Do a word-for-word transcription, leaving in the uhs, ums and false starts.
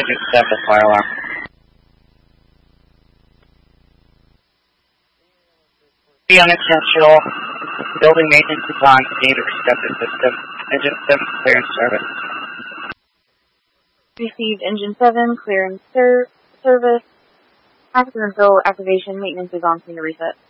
Engine seven, fire alarm. Be unintentional. Building maintenance design, need accepted system. Engine seven, clear and service. Received Engine seven, clear and ser service. Active and fill activation, maintenance is on, scene to reset.